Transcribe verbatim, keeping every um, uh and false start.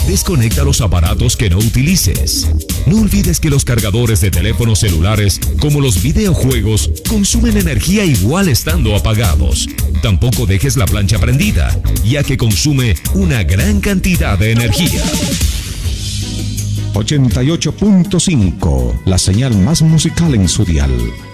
Desconecta los aparatos que no utilices. No olvides que los cargadores de teléfonos celulares, como los videojuegos, consumen energía igual estando apagados. Tampoco dejes la plancha prendida, ya que consume una gran cantidad de energía. ochenta y ocho punto cinco, la señal más musical en su dial.